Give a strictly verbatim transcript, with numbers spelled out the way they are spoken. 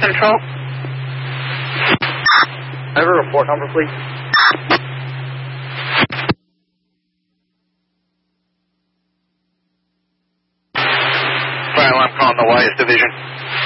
Central. Have a report number, please. Fire alarm calling the Wise Division.